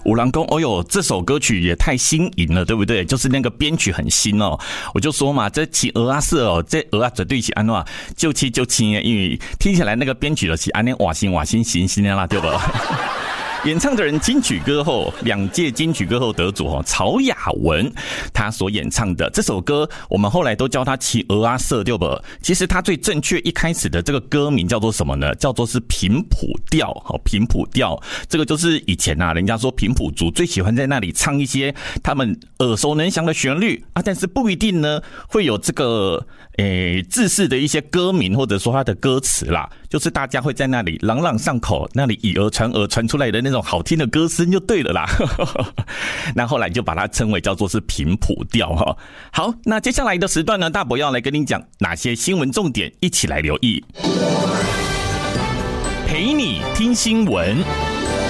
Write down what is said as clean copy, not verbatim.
有人说，哎呦，这首歌曲也太新颖了，对不对？就是那个编曲很新哦。我就说嘛，这起鹅啊色哦，这鹅啊绝对是安怎就七，因为听起来那个编曲的是安尼瓦新新的啦，对吧？演唱的人金曲歌后，2届金曲歌后得主曹雅雯，她所演唱的这首歌，我们后来都叫它起鹅啊色，对吧？其实它最正确一开始的这个歌名叫做什么呢？叫做是平埔调，平埔调，这个就是以前啊，人家说平埔族最喜欢在那里唱一些他们耳熟能详的旋律啊，但是不一定呢会有这个制式的一些歌名或者说它的歌词啦，就是大家会在那里朗朗上口，那里以讹传出来的那种好听的歌声就对了啦。那后来就把它称为叫做是平埔调哈。好，那接下来的时段呢，大伯要来跟你讲哪些新闻重点，一起来留意。陪你听新闻。